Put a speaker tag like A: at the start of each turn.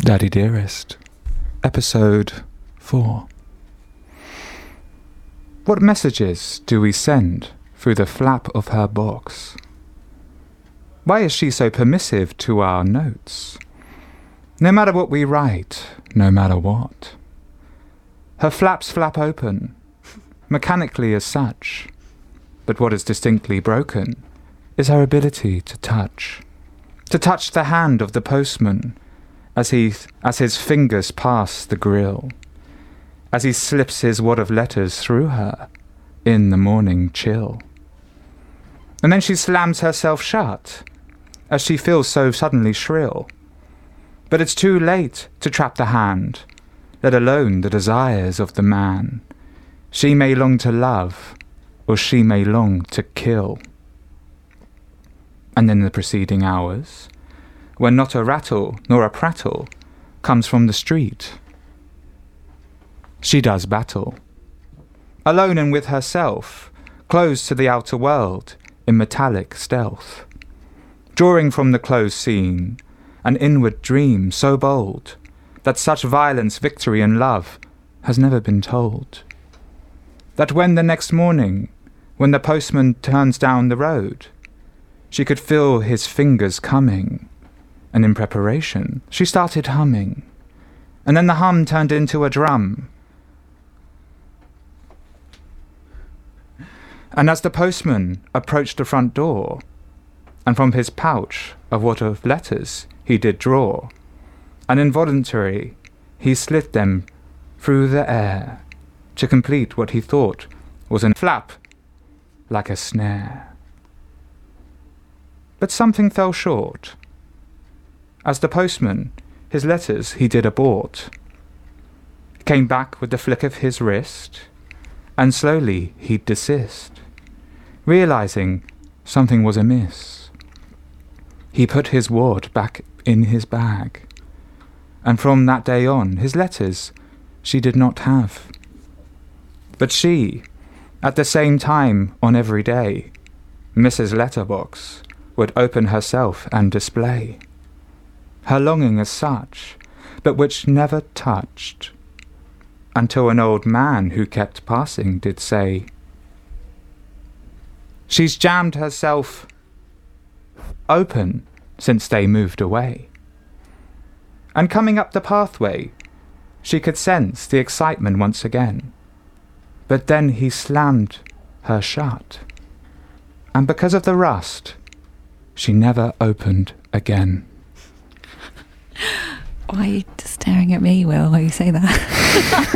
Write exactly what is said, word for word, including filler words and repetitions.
A: Daddy Dearest, Episode four. What messages do we send through the flap of her box? Why is she so permissive to our notes? No matter what we write, no matter what. Her flaps flap open, mechanically as such, but what is distinctly broken is her ability to touch. To touch the hand of the postman as he, as his fingers pass the grill, as he slips his wad of letters through her in the morning chill. And then she slams herself shut as she feels so suddenly shrill. But it's too late to trap the hand, let alone the desires of the man. She may long to love, or she may long to kill. And in the preceding hours, when not a rattle nor a prattle comes from the street, she does battle, alone and with herself, closed to the outer world in metallic stealth, drawing from the closed scene an inward dream so bold that such violence, victory and love has never been told. That when the next morning, when the postman turns down the road, she could feel his fingers coming, and in preparation she started humming, and then the hum turned into a drum. And as the postman approached the front door, and from his pouch of what of letters he did draw, and involuntarily he slid them through the air to complete what he thought was a flap like a snare. But something fell short. As the postman, his letters he did abort, came back with the flick of his wrist, and slowly he'd desist, realizing something was amiss. He put his wad back in his bag, and from that day on his letters she did not have. But she, at the same time on every day, Missus Letterbox, would open herself and display her longing as such, but which never touched, until an old man who kept passing did say, "She's jammed herself open since they moved away." And coming up the pathway, she could sense the excitement once again. But then he slammed her shut, and because of the rust, she never opened again.
B: Why are you just staring at me, Will, while you say that?